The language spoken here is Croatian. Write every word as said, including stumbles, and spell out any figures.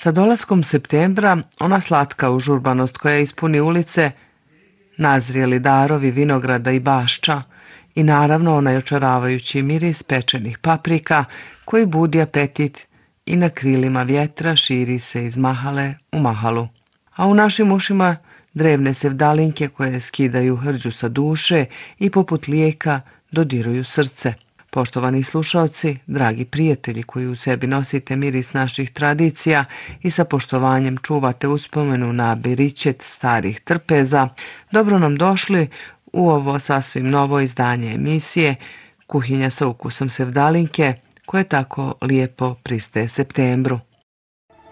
Sa dolaskom septembra ona slatka užurbanost koja ispuni ulice, nazrijeli darovi vinograda i bašča i naravno onaj očaravajući miris pečenih paprika koji budi apetit i na krilima vjetra širi se iz mahale u mahalu. A u našim ušima drevne sevdalinke koje skidaju hrđu sa duše i poput lijeka dodiruju srce. Poštovani slušaoci, dragi prijatelji koji u sebi nosite miris naših tradicija i sa poštovanjem čuvate uspomenu na beričet starih trpeza, dobro nam došli u ovo sasvim novo izdanje emisije Kuhinja sa ukusom sevdalinke, koje tako lijepo pristaje septembru.